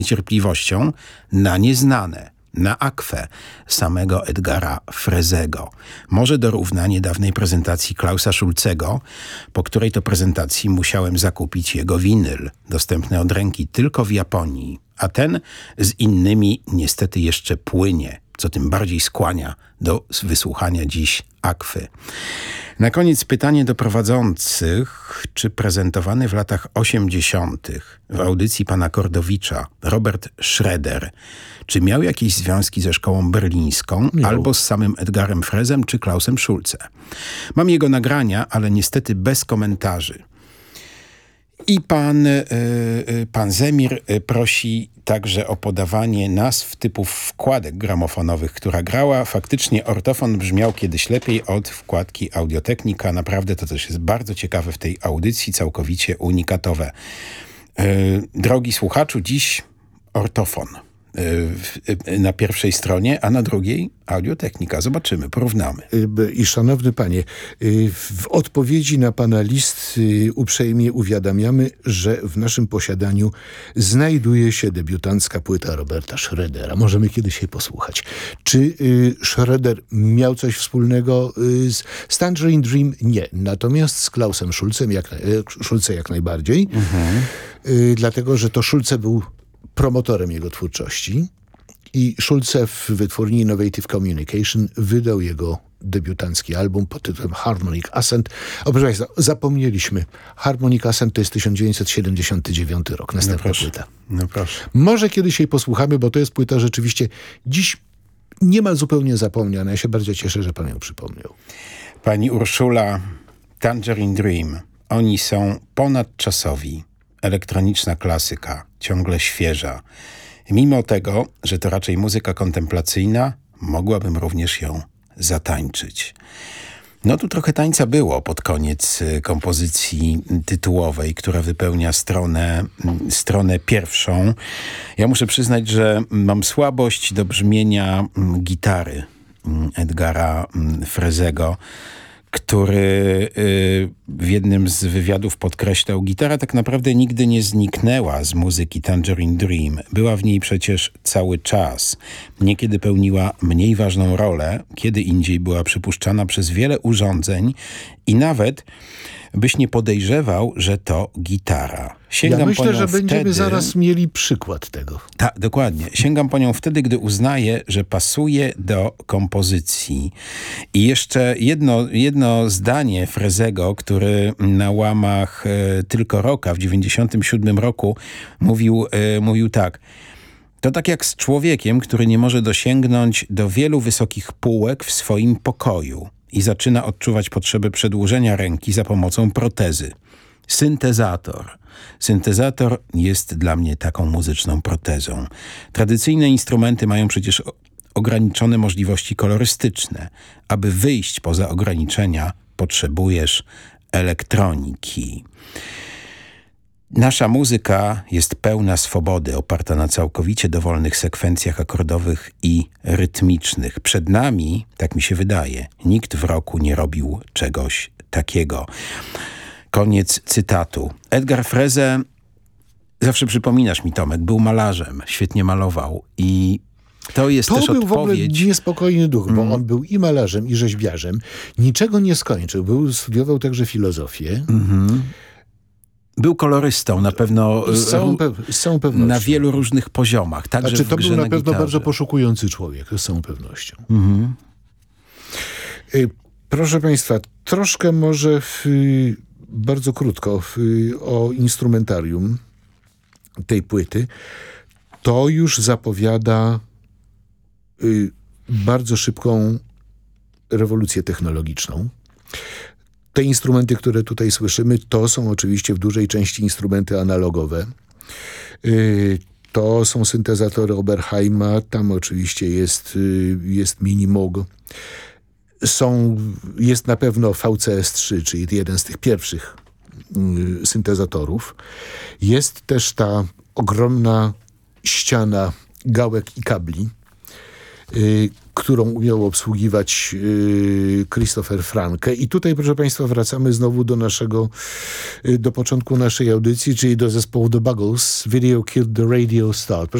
niecierpliwością na nieznane, na akwę samego Edgara Fresego. Może dorówna niedawnej prezentacji Klausa Schulzego, po której to prezentacji musiałem zakupić jego winyl, dostępny od ręki tylko w Japonii, a ten z innymi niestety jeszcze płynie, co tym bardziej skłania do wysłuchania dziś akwy. Na koniec pytanie do prowadzących, czy prezentowany w latach 80. w audycji pana Kordowicza Robert Schroeder, czy miał jakieś związki ze szkołą berlińską, albo z samym Edgarem Fresem, czy Klausem Schulze? Mam jego nagrania, ale niestety bez komentarzy. I pan Zemir prosi także o podawanie nazw typów wkładek gramofonowych, która grała. Faktycznie ortofon brzmiał kiedyś lepiej od wkładki Audiotechnika. Naprawdę to też jest bardzo ciekawe w tej audycji, całkowicie unikatowe. Drogi słuchaczu, dziś ortofon na pierwszej stronie, a na drugiej Audiotechnika. Zobaczymy, porównamy. I szanowny panie, w odpowiedzi na pana list uprzejmie uwiadamiamy, że w naszym posiadaniu znajduje się debiutancka płyta Roberta Schroedera. Możemy kiedyś jej posłuchać. Czy Schroeder miał coś wspólnego z Tangerine Dream? Nie. Natomiast z Klausem Schulze jak najbardziej. Dlatego, że to Schulze był promotorem jego twórczości i Schulze w wytwórni Innovative Communication wydał jego debiutancki album pod tytułem Harmonic Ascent. O, proszę państwa, zapomnieliśmy. Harmonic Ascent to jest 1979 rok, następna płyta. No proszę. Może kiedyś jej posłuchamy, bo to jest płyta rzeczywiście dziś niemal zupełnie zapomniana. Ja się bardzo cieszę, że pan ją przypomniał. Pani Urszula, Tangerine Dream. Oni są ponadczasowi. Elektroniczna klasyka, ciągle świeża. Mimo tego, że to raczej muzyka kontemplacyjna, mogłabym również ją zatańczyć. No tu trochę tańca było pod koniec kompozycji tytułowej, która wypełnia stronę pierwszą. Ja muszę przyznać, że mam słabość do brzmienia gitary Edgara Fresego, który w jednym z wywiadów podkreślał, gitara tak naprawdę nigdy nie zniknęła z muzyki Tangerine Dream. Była w niej przecież cały czas. Niekiedy pełniła mniej ważną rolę, kiedy indziej była przypuszczana przez wiele urządzeń i nawet byś nie podejrzewał, że to gitara. Ja myślę, że będziemy zaraz mieli przykład tego. Tak, dokładnie. Sięgam po nią wtedy, gdy uznaję, że pasuje do kompozycji. I jeszcze jedno zdanie Fresego, który na łamach Tylko Rocka w 97 roku mówił tak. To tak jak z człowiekiem, który nie może dosięgnąć do wielu wysokich półek w swoim pokoju i zaczyna odczuwać potrzebę przedłużenia ręki za pomocą protezy. Syntezator jest dla mnie taką muzyczną protezą. Tradycyjne instrumenty mają przecież ograniczone możliwości kolorystyczne. Aby wyjść poza ograniczenia, potrzebujesz elektroniki. Nasza muzyka jest pełna swobody, oparta na całkowicie dowolnych sekwencjach akordowych i rytmicznych. Przed nami, tak mi się wydaje, nikt w roku nie robił czegoś takiego. Koniec cytatu. Edgar Frese, zawsze przypominasz mi, Tomek, był malarzem, świetnie malował i to jest też był odpowiedź. W ogóle niespokojny duch, bo on był i malarzem, i rzeźbiarzem. Niczego nie skończył. Studiował także filozofię. Był kolorystą na pewno z całą pewnością. Na wielu różnych poziomach. Także to był na pewno gitarze. bardzo poszukujący człowiek, z całą pewnością. Proszę państwa, troszkę może bardzo krótko o instrumentarium tej płyty. To już zapowiada bardzo szybką rewolucję technologiczną. Te instrumenty, które tutaj słyszymy, to są oczywiście w dużej części instrumenty analogowe. To są syntezatory Oberheima, tam oczywiście jest Minimoog. Jest na pewno VCS-3, czyli jeden z tych pierwszych syntezatorów. Jest też ta ogromna ściana gałek i kabli, którą umiał obsługiwać Christopher Franke. I tutaj, proszę Państwa, wracamy znowu do początku naszej audycji, czyli do zespołu The Buggles, Video Killed the Radio Star.